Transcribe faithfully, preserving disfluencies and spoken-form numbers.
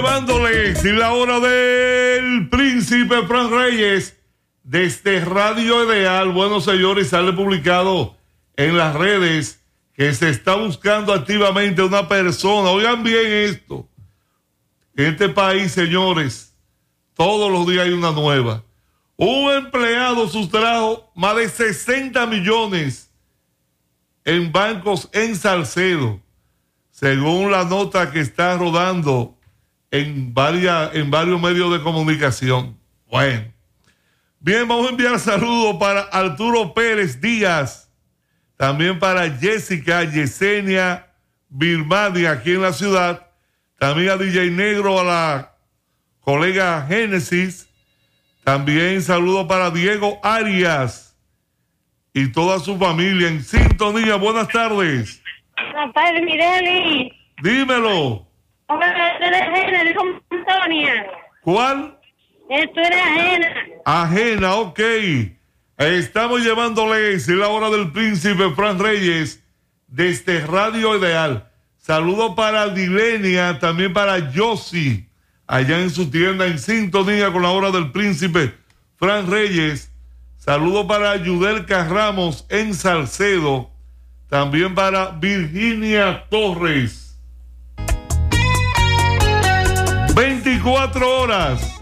Llevándoles la hora del Príncipe Fran Reyes desde Radio Ideal. Bueno, señores, sale publicado en las redes que se está buscando activamente una persona. Oigan bien esto. En este país, señores, todos los días hay una nueva. Un empleado sustrajo más de sesenta millones en bancos en Salcedo, según la nota que está rodando en, varias, en varios medios de comunicación. Bueno, bien, vamos a enviar saludos para Arturo Pérez Díaz, también para Jessica Yesenia Birmania aquí en la ciudad, también a D J Negro, a la colega Génesis, también saludos para Diego Arias y toda su familia en sintonía. Buenas tardes. Buenas tardes, Mireli. Dímelo. Esto era ajena, dijo Antonia. ¿Cuál? Esto era ajena. Ajena, ok. Estamos llevándoles la hora del Príncipe Fran Reyes desde Radio Ideal. Saludos para Dilenia, también para Yossi, allá en su tienda en sintonía con la hora del Príncipe Fran Reyes. Saludos para Yudelka Ramos en Salcedo, también para Virginia Torres. veinticuatro horas